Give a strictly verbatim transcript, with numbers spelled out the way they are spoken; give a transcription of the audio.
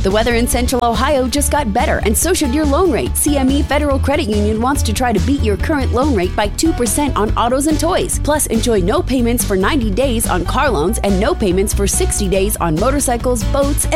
The weather in Central Ohio just got better, and so should your loan rate. C M E Federal Credit Union wants to try to beat your current loan rate by two percent on autos and toys. Plus, enjoy no payments for ninety days on car loans and no payments for sixty days on motorcycles, boats,